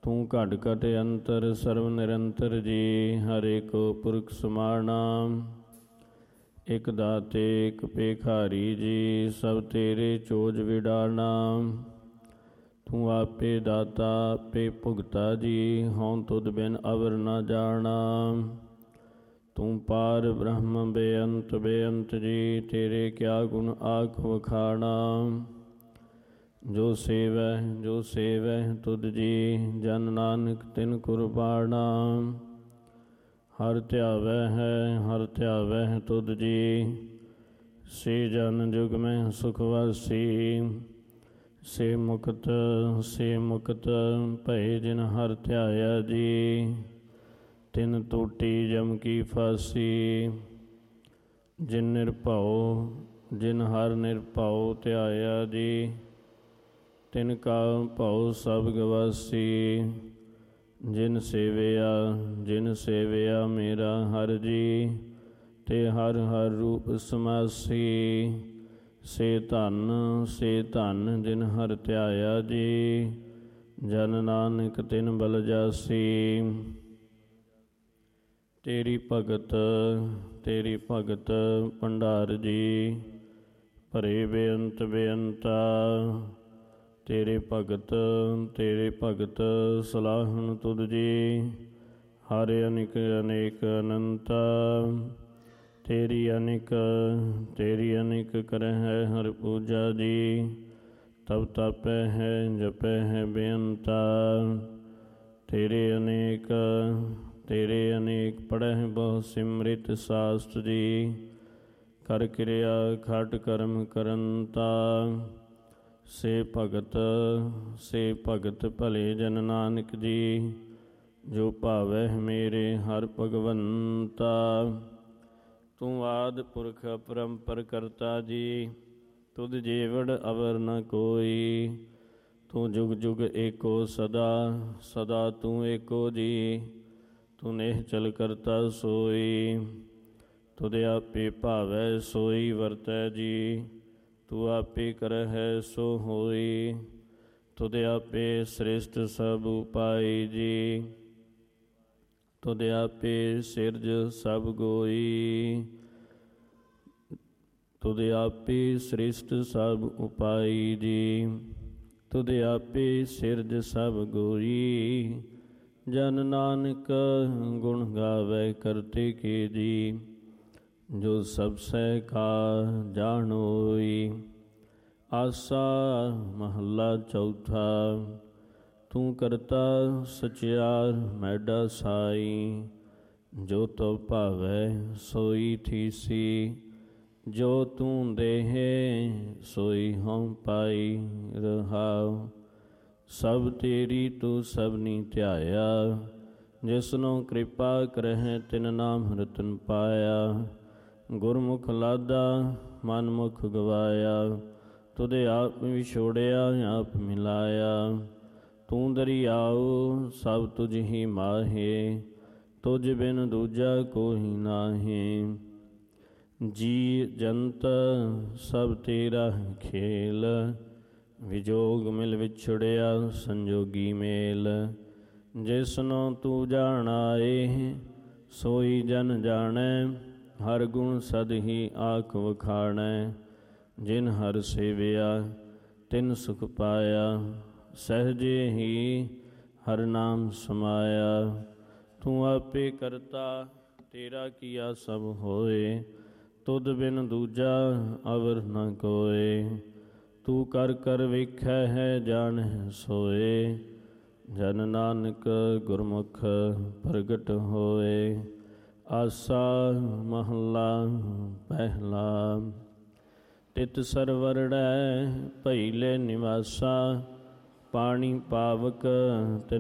ਤੂੰ ਘਟ ਘਟ ਅੰਤਰ ਸਰਵ ਨਿਰੰਤਰ ਜੀ। ਹਰੇ ਕੋ ਪੁਰਖ ਸਮਾਣਾ ਇਕ ਦਾਤੇ ਇਕ ਭੇਖਾਰੀ ਜੀ। ਸਭ ਤੇਰੇ ਚੋਜ ਵਿਡਾਣਾ ਤੂੰ ਆਪੇ ਦਾਤਾ ਆਪੇ ਭੁਗਤਾ ਜੀ। ਹਉ ਤੁਧ ਬਿਨ ਅਵਰ ਨਾ ਜਾਣਾ ਤੂੰ ਪਾਰ ਬ੍ਰਹਮ ਬੇਅੰਤ ਬੇਅੰਤ ਜੀ। ਤੇਰੇ ਕਿਆ ਗੁਣ ਆਖ ਵਖਾਣਾ ਜੋ ਸੇਵੈ ਤੁਧ ਜੀ। ਜਨ ਨਾਨਕ ਤਿਨ ਕੁਰਬਾਣਾ ਹਰ ਧਿਆਵੈ ਤੁਧ ਜੀ। ਸੇ ਜਨ ਜੁਗ ਮੈਂ ਸੁਖ ਵਾਸੀ ਸੇ ਮੁਕਤ ਭਏ ਜਿਨ ਹਰ ਧਿਆਇਆ ਜੀ। ਤਿਨ ਟੂਟੀ ਜਮ ਕੀ ਫਾਸੀ ਜਿਨ ਹਰ ਨਿਰਭਉ ਧਿਆਇਆ ਜੀ। ਤਿਨ ਕਾ ਭਉ ਸਭ ਗਵਾਸੀ ਜਿਨ ਸੇਵਿਆ ਮੇਰਾ ਹਰ ਜੀ। ਤੇ ਹਰ ਹਰ ਰੂਪ ਸਮਾਸੀ ਸੇ ਧਨ ਜਿਨ ਹਰ ਧਿਆਇਆ ਜੀ। ਜਨ ਨਾਨਕ ਤਿਨ ਬਲ ਜਾਸੀ। ਤੇਰੀ ਭਗਤ ਭੰਡਾਰ ਜੀ ਭਰੇ ਬੇਅੰਤ ਬੇਅੰਤਾ। ਤੇਰੇ ਭਗਤ ਸਲਾਹਣ ਤੁਧ ਜੀ। ਹਰ ਅਨਿਕ ਅਨੇਕ ਅਨੰਤਾ। ਤੇਰੀ ਅਨਿਕ ਕਰਹਿ ਹਰ ਪੂਜਾ ਜੀ। ਤਬ ਤਪੈ ਹੈ ਜਪੈ ਹੈ ਬੇਅੰਤਾ। ਤੇਰੇ ਅਨੇਕ ਪੜ੍ਹੈ ਬਹੁ ਸਿਮ੍ਰਿਤ ਸਾਸਤ ਜੀ। ਕਰ ਕਿਰਿਆ ਖਟ ਕਰਮ ਕਰੰਤਾ। ਸੇ ਭਗਤ ਭਲੇ ਜਨ ਨਾਨਕ ਜੀ। ਜੋ ਭਾਵੈ ਮੇਰੇ ਹਰ ਭਗਵੰਤਾ। ਤੂੰ ਆਦਿ ਪੁਰਖ ਅਪਰੰਪਰ ਕਰਤਾ ਜੀ। ਤੁਧ ਜੀਵੜ ਅਵਰ ਨ ਕੋਈ। ਤੂੰ ਜੁਗ ਜੁਗ ਏਕੋ ਸਦਾ ਤੂੰ ਏਕੋ ਜੀ। ਤੂੰ ਨਿਹਚਲ ਕਰਤਾ ਸੋਈ। ਤੁਧ ਆਪੇ ਭਾਵੈ ਸੋਈ ਵਰਤੈ ਜੀ। ਤੂੰ ਆਪੇ ਕਰਹਿ ਸੋ ਹੋਈ। ਤੁਧ ਆਪੇ ਸ੍ਰਿਸ਼ਟ ਸਭ ਉਪਾਈ ਜੀ। ਤੁਧ ਆਪੇ ਸਿਰਜ ਸਭ ਗੋਈ। ਤੁਧ ਆਪੇ ਸ੍ਰਿਸ਼ਟ ਸਭ ਉਪਾਈ ਜੀ। ਤੁਧ ਆਪੇ ਸਿਰਜ ਸਭ ਗੋਈ। ਜਨ ਨਾਨਕ ਗੁਣ ਗਾਵੈ ਕਰਤੇ ਕੇ ਜੀ। ਜੋ ਸਭ ਸਹਿ ਕਾ ਜਾਣੋਈ। ਆਸਾ ਮਹੱਲਾ ਚੌਥਾ। ਤੂੰ ਕਰਤਾ ਸਚਿਆਰ ਮੈਡਾ ਸਾਈ। ਜੋ ਤੋ ਭਾਵੈ ਸੋਈ ਥੀਸੀ। ਜੋ ਤੂੰ ਦੇਹੇ ਸੋਈ ਹਉ ਪਾਈ ਰਹਾਉ। ਸਭ ਤੇਰੀ ਤੂੰ ਸਭਨੀ ਧਿਆਇਆ। ਜਿਸਨੂੰ ਕਿਰਪਾ ਕਰਹਿ ਤਿਨ ਨਾਮ ਰਤਨ ਪਾਇਆ। ਗੁਰਮੁਖ ਲਾਦਾ ਮਨ ਮੁਖ ਗਵਾਇਆ। ਤੁਧ ਆਪ ਵਿਛੋੜਿਆ ਆਪ ਮਿਲਾਇਆ। ਤੂੰ ਦਰਿਆਉ ਸਭ ਤੁਝ ਹੀ ਮਾਹੇ। ਤੁਝ ਬਿਨ ਦੂਜਾ ਕੋਈ ਨਾਹੀਂ। ਜੀ ਜੰਤ ਸਭ ਤੇਰਾ ਖੇਲ। ਵਿਜੋਗ ਮਿਲ ਵਿਛੜਿਆ ਸੰਜੋਗੀ ਮੇਲ। ਜਿਸਨੂੰ ਤੂੰ ਜਾਣਾਏ ਸੋਈ ਜਨ ਜਾਣੈ। ਹਰ ਗੁਣ ਸਦ ਹੀ ਆਖ ਵਖਾਣੈ। ਜਿਨ ਹਰ ਸੇਵਿਆ ਤਿਨ ਸੁਖ ਪਾਇਆ। ਸਹਿਜੇ ਹੀ ਹਰ ਨਾਮ ਸਮਾਇਆ। ਤੂੰ ਆਪੇ ਕਰਤਾ ਤੇਰਾ ਕੀਆ ਸਭ ਹੋਏ। ਤੁਧ ਬਿਨ ਦੂਜਾ ਅਵਰ ਨ ਕੋਇ। ਤੂੰ ਕਰ ਕਰ ਵੇਖੈ ਹੈ ਜਾਣੈ ਸੋਏ। ਜਨ ਨਾਨਕ ਗੁਰਮੁਖ ਪ੍ਰਗਟ ਹੋਏ। ਆਸਾ ਮਹੱਲਾ ਪਹਿਲਾ। ਤਿਤ ਸਰਵਰੜੈ ਭਈਲੇ ਨਿਵਾਸਾ। ਪਾਣੀ ਪਾਵਕ